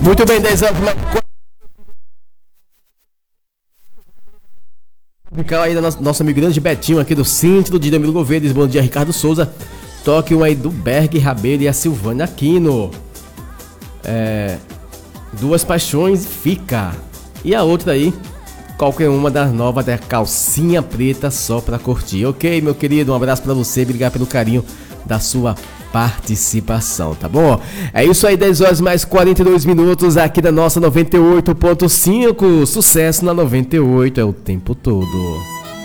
Muito bem, 10 horas. Ficar aí nosso amigo grande Betinho aqui do Centro de Danilo Gouveia. Bom dia, Ricardo Souza. Toque um aí do Berg Rabelo e a Silvana Aquino. Duas Paixões fica. E a outra aí, qualquer uma das novas da Calcinha Preta, só pra curtir. Ok, meu querido, um abraço pra você, obrigado pelo carinho da sua participação, tá bom? É isso aí, 10 horas mais 42 minutos aqui da nossa 98.5. Sucesso na 98 é o tempo todo.